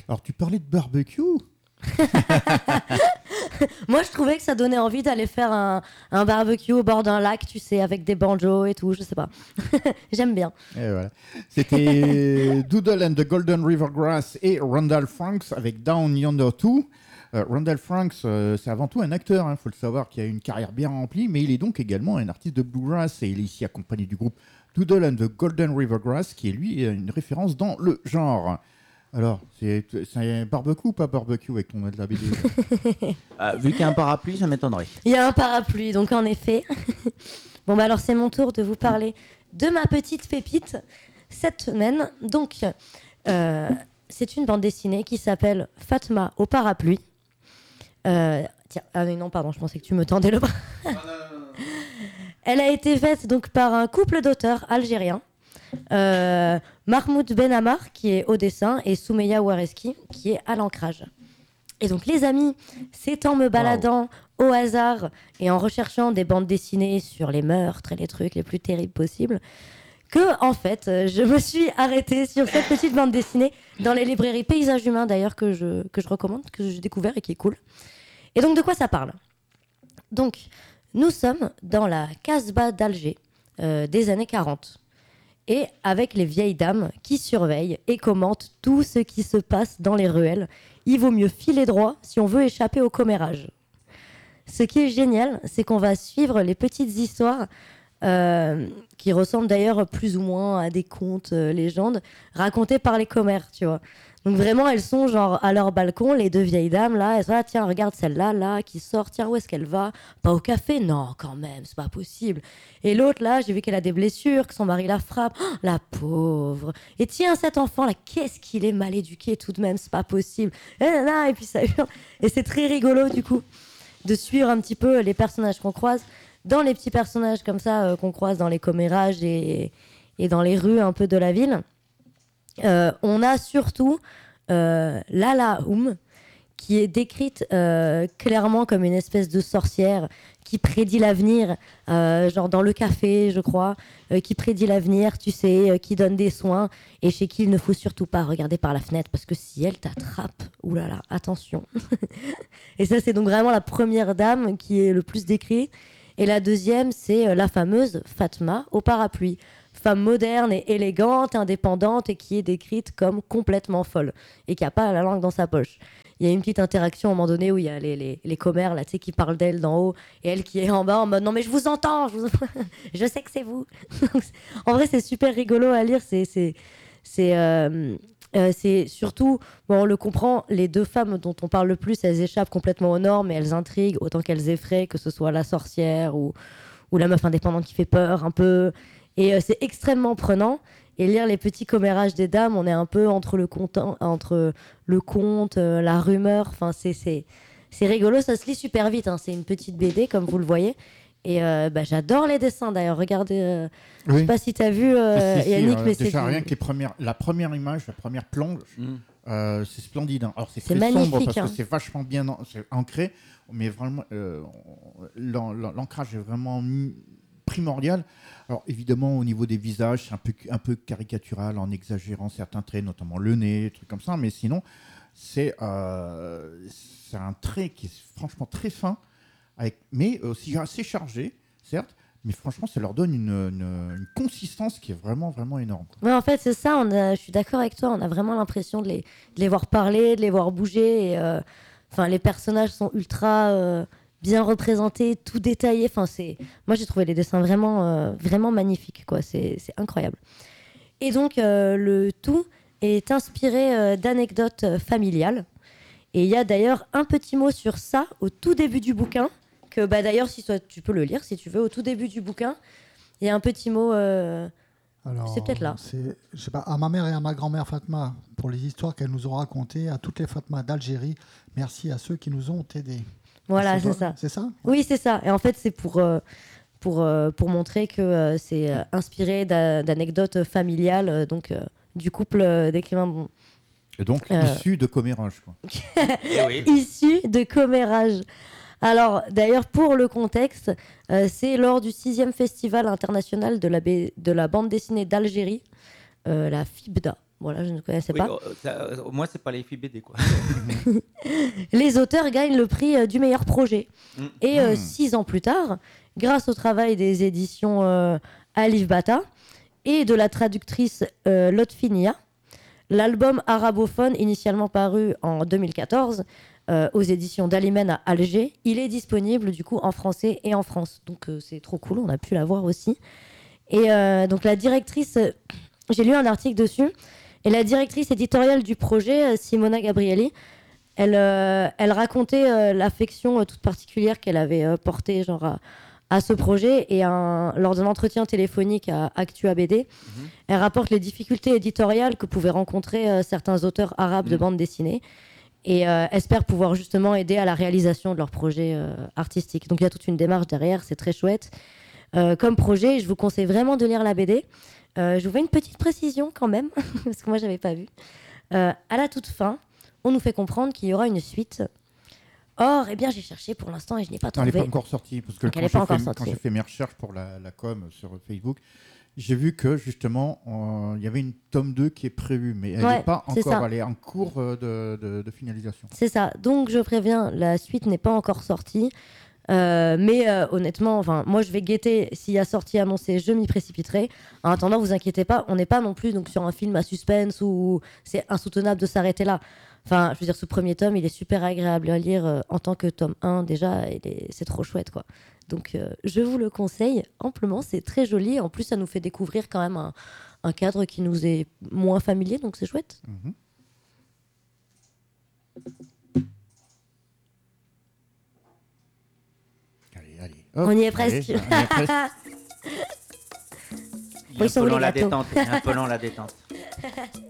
Alors, tu parlais de barbecue. Moi, je trouvais que ça donnait envie d'aller faire un barbecue au bord d'un lac, tu sais, avec des banjos et tout, je sais pas. J'aime bien. Et voilà. C'était Doodle and the Golden River Grass et Randall Franks avec Down Yonder 2. Randall Franks, c'est avant tout un acteur, il faut le savoir, qui a une carrière bien remplie, mais il est donc également un artiste de bluegrass et il est ici accompagné du groupe Doodle and the Golden River Grass, qui est lui une référence dans le genre. Alors, c'est un barbecue ou pas barbecue avec ton de la BD? Vu qu'il y a un parapluie, ça m'étonnerait. Il y a un parapluie, donc en effet. Bon, bah alors c'est mon tour de vous parler de ma petite pépite cette semaine. Donc, c'est une bande dessinée qui s'appelle Fatma au parapluie. Tiens, non, pardon, je pensais que tu me tendais le bras. Elle a été faite donc par un couple d'auteurs algériens. Mahmoud Benamar qui est au dessin et Soumeya Wareski qui est à l'ancrage. Et donc les amis, c'est en me baladant au hasard et en recherchant des bandes dessinées sur les meurtres et les trucs les plus terribles possibles que en fait je me suis arrêtée sur cette petite bande dessinée dans les librairies Paysages Humains d'ailleurs que je recommande, que j'ai découvert et qui est cool. Et donc de quoi ça parle? Donc nous sommes dans la Casbah d'Alger des années 40. Et avec les vieilles dames qui surveillent et commentent tout ce qui se passe dans les ruelles. Il vaut mieux filer droit si on veut échapper au commérage. Ce qui est génial, c'est qu'on va suivre les petites histoires qui ressemblent d'ailleurs plus ou moins à des contes, légendes, racontées par les commères, tu vois. Donc vraiment, elles sont genre à leur balcon, les deux vieilles dames, là, elles sont là, tiens, regarde celle-là, là, qui sort, tiens, où est-ce qu'elle va? Pas au café? Non, quand même, c'est pas possible. Et l'autre, là, j'ai vu qu'elle a des blessures, que son mari la frappe. Oh, la pauvre. Et tiens, cet enfant, là, qu'est-ce qu'il est mal éduqué tout de même, c'est pas possible. Et puis ça hurle. Et c'est très rigolo, du coup, de suivre un petit peu les personnages qu'on croise. Dans les petits personnages comme ça qu'on croise dans les commérages et dans les rues un peu de la ville. On a surtout Lala qui est décrite clairement comme une espèce de sorcière qui prédit l'avenir, genre dans le café, je crois, qui prédit l'avenir, tu sais, qui donne des soins et chez qui il ne faut surtout pas regarder par la fenêtre parce que si elle t'attrape, oulala, attention. Et ça, c'est donc vraiment la première dame qui est le plus décrite. Et la deuxième, c'est la fameuse Fatma au parapluie. Femme moderne et élégante, indépendante et qui est décrite comme complètement folle et qui n'a pas la langue dans sa poche. Il y a une petite interaction à un moment donné où il y a les commères là, tu sais, qui parlent d'elle d'en haut et elle qui est en bas en mode non mais je vous entends, je sais que c'est vous. En vrai c'est super rigolo à lire, c'est surtout, bon, on le comprend, les deux femmes dont on parle le plus, elles échappent complètement aux normes et elles intriguent autant qu'elles effraient, que ce soit la sorcière ou la meuf indépendante qui fait peur un peu. Et c'est extrêmement prenant. Et lire les petits commérages des dames, on est un peu entre le conte, la rumeur. Enfin, c'est rigolo, ça se lit super vite. Hein. C'est une petite BD, comme vous le voyez. Et j'adore les dessins, d'ailleurs. Regardez, je sais pas si tu as vu, Yannick, mais c'est... Déjà, rien que la première image, la première plonge, c'est splendide. Hein. Alors, c'est très magnifique, sombre parce hein. que c'est vachement bien ancré. Mais vraiment, l'ancrage est vraiment primordial. Alors évidemment au niveau des visages c'est un peu caricatural en exagérant certains traits, notamment le nez, des trucs comme ça, mais sinon c'est un trait qui est franchement très fin, mais aussi assez chargé, certes, mais franchement ça leur donne une consistance qui est vraiment vraiment énorme. Ouais, en fait c'est ça, je suis d'accord avec toi, on a vraiment l'impression de les voir parler, de les voir bouger, et les personnages sont ultra... bien représenté, tout détaillé. Moi, j'ai trouvé les dessins vraiment, vraiment magnifiques, quoi. C'est incroyable. Et donc, le tout est inspiré d'anecdotes familiales. Et il y a d'ailleurs un petit mot sur ça au tout début du bouquin, que d'ailleurs, tu peux le lire si tu veux. Au tout début du bouquin, il y a un petit mot... Alors, c'est peut-être là. Je sais pas, à ma mère et à ma grand-mère Fatma, pour les histoires qu'elles nous ont racontées, à toutes les Fatma d'Algérie, merci à ceux qui nous ont aidés. Voilà, c'est ça. C'est ça ? Oui, c'est ça. Et en fait, c'est pour montrer que c'est inspiré d'anecdotes familiales du couple d'écrivains. Et donc, issu de commérage, quoi. Issu de commérage. Alors, d'ailleurs, pour le contexte, c'est lors du 6e Festival international de la bande dessinée d'Algérie, la FIBDA, Voilà, je ne connaissais pas. Au moins, c'est pas les filles BD, quoi. Les auteurs gagnent le prix du meilleur projet. Et 6 ans plus tard, grâce au travail des éditions Alif Bata et de la traductrice Lotfi Nia, l'album arabophone, initialement paru en 2014 aux éditions d'Alimen à Alger, il est disponible du coup en français et en France. Donc c'est trop cool, on a pu la voir aussi. Et donc la directrice, j'ai lu un article dessus, et la directrice éditoriale du projet, Simona Gabrielli, elle racontait l'affection toute particulière qu'elle avait portée à ce projet. Et lors d'un entretien téléphonique à Actua BD, elle rapporte les difficultés éditoriales que pouvaient rencontrer certains auteurs arabes de bande dessinée. Et espère pouvoir justement aider à la réalisation de leur projet artistique. Donc il y a toute une démarche derrière, c'est très chouette. Comme projet, je vous conseille vraiment de lire la BD. Je vous fais une petite précision quand même, parce que moi je n'avais pas vu. À la toute fin, on nous fait comprendre qu'il y aura une suite. Or, eh bien, j'ai cherché pour l'instant et je n'ai pas trouvé. Elle n'est pas encore sortie, parce que quand j'ai fait mes recherches pour la com sur Facebook, j'ai vu que justement, il y avait une tome 2 qui est prévue, mais elle n'est pas encore, elle est en cours de finalisation. C'est ça, donc je préviens, la suite n'est pas encore sortie. Mais honnêtement, moi je vais guetter s'il y a sortie annoncée, je m'y précipiterai. En attendant, vous inquiétez pas, on n'est pas non plus donc sur un film à suspense où c'est insoutenable de s'arrêter là. Enfin, je veux dire, ce premier tome, il est super agréable à lire en tant que tome 1 déjà, c'est trop chouette quoi. Donc je vous le conseille amplement, c'est très joli. En plus, ça nous fait découvrir quand même un cadre qui nous est moins familier, donc c'est chouette. Allez, hop, on y est presque. Il est un peu lent la détente.